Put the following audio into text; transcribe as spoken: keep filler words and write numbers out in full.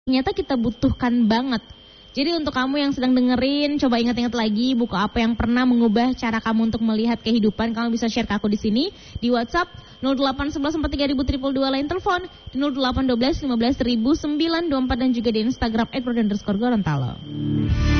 ternyata kita butuhkan banget. Jadi untuk kamu yang sedang dengerin, coba ingat-ingat lagi buku apa yang pernah mengubah cara kamu untuk melihat kehidupan. Kamu bisa share ke aku di sini di WhatsApp nol delapan satu satu empat tiga nol nol nol dua lain telepon di nol delapan satu dua lima belas seribu sembilan ratus dua puluh empat dan juga di Instagram et underscore Gorontalo.